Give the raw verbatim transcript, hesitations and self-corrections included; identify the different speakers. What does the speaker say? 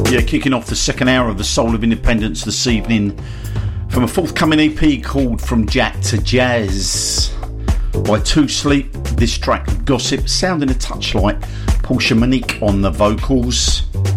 Speaker 1: Yeah, kicking off the second hour of the Soul of Independence this evening from a forthcoming E P called From Jack to Jazz by Two Sleep. This track, Gossip, sounding a touch like Portia Monique on the vocals.